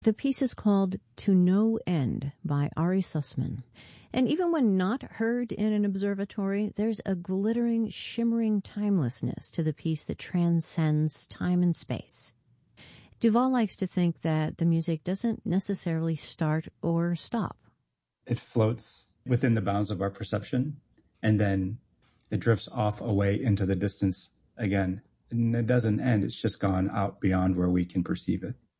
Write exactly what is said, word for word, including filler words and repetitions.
The piece is called To No End by Ari Sussman. And even when not heard in an observatory, there's a glittering, shimmering timelessness to the piece that transcends time and space. Duvall likes to think that the music doesn't necessarily start or stop. It floats within the bounds of our perception, and then it drifts off away into the distance again. And it doesn't end. It's just gone out beyond where we can perceive it.